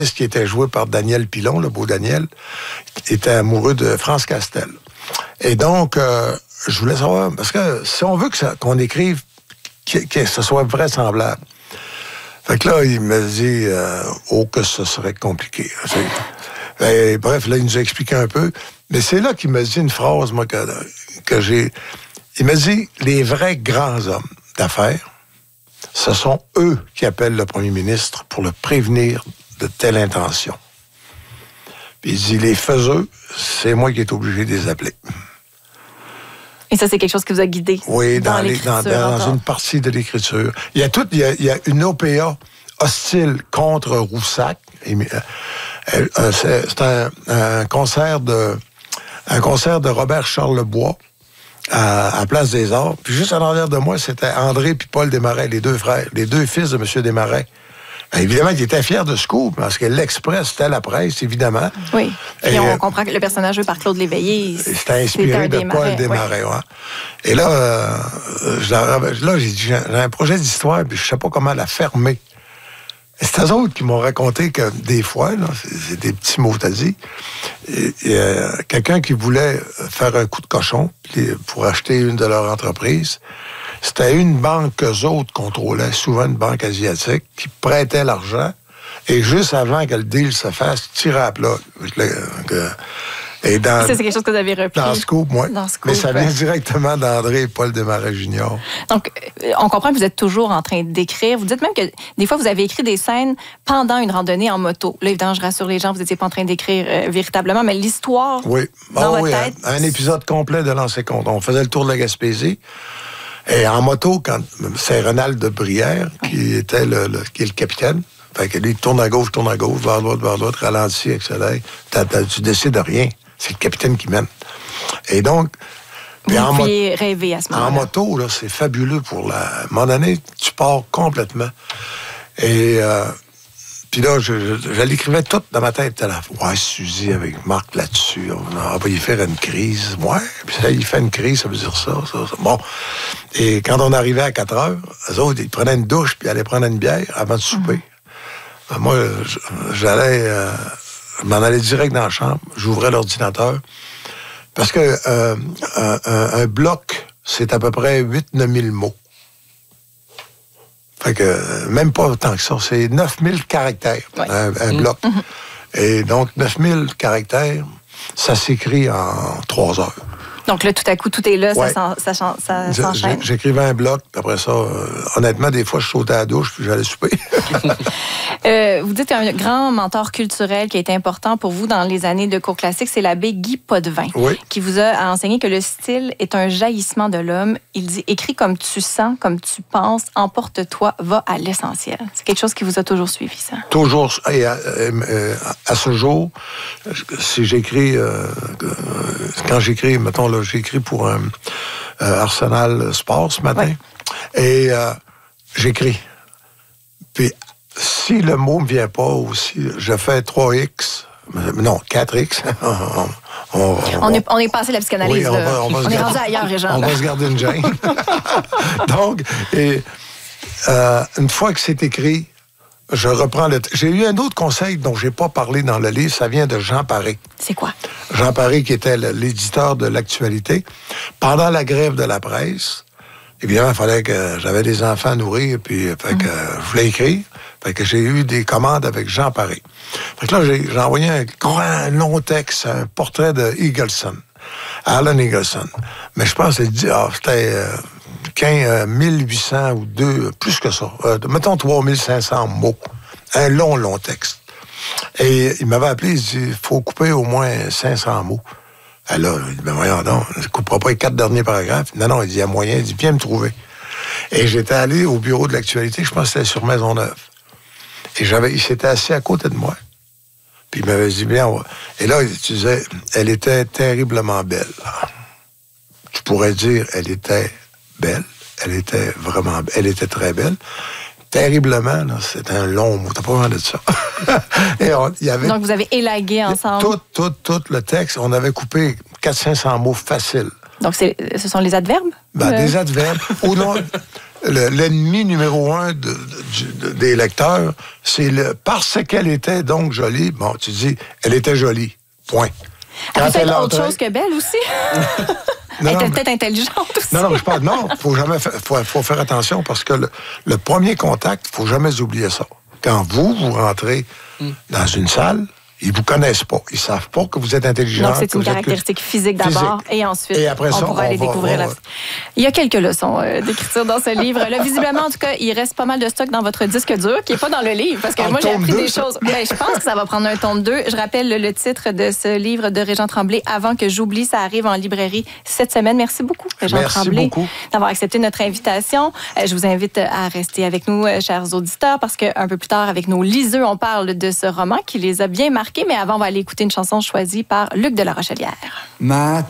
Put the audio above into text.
qui était joué par Daniel Pilon, le beau Daniel, était amoureux de France Castel. Et donc, je voulais savoir, parce que si on veut qu'on écrive, que ce soit vraisemblable. Fait que là, il me dit, que ce serait compliqué. Et, bref, là, il nous a expliqué un peu. Mais c'est là qu'il m'a dit une phrase, moi, que j'ai... Il m'a dit, les vrais grands hommes d'affaires, ce sont eux qui appellent le premier ministre pour le prévenir de telle intention. Puis il dit, les faiseux, c'est moi qui est obligé de les appeler. Et ça, c'est quelque chose qui vous a guidé. Oui, dans une partie de l'écriture. Il y a une OPA hostile contre Roussac. C'est un concert de Robert Charlebois à Place des Arts. Puis juste en arrière de moi, c'était André et Paul Desmarais, les deux frères, les deux fils de M. Desmarais. Évidemment, il était fier de ce coup, parce que l'Express, c'était la presse, évidemment. Oui. Et on comprend que le personnage joué par Claude Léveillé, c'était inspiré de Paul Desmarais. Ouais. Et là, j'ai dit, j'ai un projet d'histoire, puis je ne sais pas comment la fermer. Et c'est eux autres qui m'ont raconté que des fois, là, c'est des petits mots, t'as dit, quelqu'un qui voulait faire un coup de cochon pour acheter une de leurs entreprises. C'était une banque qu'eux autres contrôlaient, souvent une banque asiatique, qui prêtait l'argent, et juste avant que le deal se fasse, tirait à plat. Et ça, c'est quelque chose que vous avez repris. Dans Scoop, moi. Mais ça vient directement d'André et Paul Desmarais Jr. Donc, on comprend que vous êtes toujours en train d'écrire. Vous dites même que des fois, vous avez écrit des scènes pendant une randonnée en moto. Là, évidemment, je rassure les gens, vous n'étiez pas en train d'écrire véritablement, mais l'histoire dans votre tête... Un épisode complet de Lancer Compte. On faisait le tour de la Gaspésie. Et en moto, c'est Ronald de Brière qui était qui est le capitaine. Fait que lui, il tourne à gauche, vers droite, ralentit, accélère. Tu décides de rien. C'est le capitaine qui mène. Et donc... Vous pouviez rêver à ce moment-là. En moto, là, c'est fabuleux pour à un moment donné, tu pars complètement. Et... puis là, je l'écrivais tout dans ma tête. Ouais, Suzy avec Marc là-dessus, on va y faire une crise. Ouais, puis ça, il fait une crise, ça veut dire ça. Bon. Et quand on arrivait à 4 heures, eux autres, ils prenaient une douche puis allaient prendre une bière avant de souper. Moi, je m'en allais direct dans la chambre, j'ouvrais l'ordinateur. Parce que un bloc, c'est à peu près 8-9 000 mots. Fait que même pas autant que ça. C'est 9000 caractères, un bloc. Et donc, 9000 caractères, ça s'écrit en 3 heures. Donc là, tout à coup, tout est là, ça s'enchaîne. J'écrivais un bloc, puis après ça, honnêtement, des fois, je sautais à la douche, puis j'allais souper. Vous dites qu'un grand mentor culturel qui a été important pour vous dans les années de cours classiques, c'est l'abbé Guy Potvin, qui vous a enseigné que le style est un jaillissement de l'homme. Il dit « Écris comme tu sens, comme tu penses, emporte-toi, va à l'essentiel ». C'est quelque chose qui vous a toujours suivi, ça? Toujours. Et à ce jour, si j'écris... quand j'écris, mettons, là, j'écris pour un Arsenal Sport ce matin, et j'écris. Puis, si le mot ne me vient pas aussi, je fais 3X, non, 4X. On est passé la psychanalyse. Oui, on est rendu ailleurs, Régent. On va se garder une gêne. Donc, une fois que c'est écrit, je reprends le... J'ai eu un autre conseil dont je n'ai pas parlé dans le livre, ça vient de Jean Paré. C'est quoi? Jean Paré, qui était l'éditeur de l'Actualité. Pendant la grève de la presse, évidemment, il fallait que... J'avais des enfants à nourrir, puis fait que je voulais écrire. Fait que j'ai eu des commandes avec Jean Paré. Fait que là, j'ai envoyé un long texte, un portrait de Eagleson, Alan Eagleson. Mais je pense que c'était 1800 ou plus que ça. Mettons 3500 mots. Un long texte. Et il m'avait appelé, il dit, il faut couper au moins 500 mots. Alors, il dit, ben voyons donc, je ne couperai pas les 4 derniers paragraphes. Non, il dit, il y a moyen, il dit, viens me trouver. Et j'étais allé au bureau de l'Actualité, je pense que c'était sur Maisonneuve. Et il s'était assis à côté de moi. Puis il m'avait dit, bien, et là, il disait, elle était terriblement belle. Tu pourrais dire, elle était belle. Elle était vraiment belle. Elle était très belle. Terriblement, c'est un long mot. T'as pas besoin de ça. Donc, vous avez élagué ensemble. Tout le texte. On avait coupé 400-500 mots faciles. Donc, ce sont les adverbes? Des adverbes. Ou non, l'ennemi numéro un des lecteurs, c'est parce qu'elle était donc jolie. Bon, tu dis, elle était jolie. Point. Elle peut être autre chose que belle aussi. Elle était peut-être intelligente aussi. Non, je parle. Non, faut faire attention parce que le premier contact, il ne faut jamais oublier ça. Quand vous rentrez dans une salle, ils vous connaissent pas. Ils savent pas que vous êtes intelligent. Donc, c'est une caractéristique physique d'abord. Et ensuite, on pourra aller découvrir la... Il y a quelques leçons d'écriture dans ce livre. Là, visiblement, en tout cas, il reste pas mal de stock dans votre disque dur, qui n'est pas dans le livre. Parce que moi, j'ai appris des choses. Ben, je pense que ça va prendre un tome 2. Je rappelle le titre de ce livre de Régent Tremblay, Avant que j'oublie. Ça arrive en librairie cette semaine. Merci beaucoup, Régent Tremblay, d'avoir accepté notre invitation. Je vous invite à rester avec nous, chers auditeurs, parce qu'un peu plus tard, avec nos liseux, on parle de ce roman qui les a bien marqués. Mais avant, on va aller écouter une chanson choisie par Luc de La Rochelière.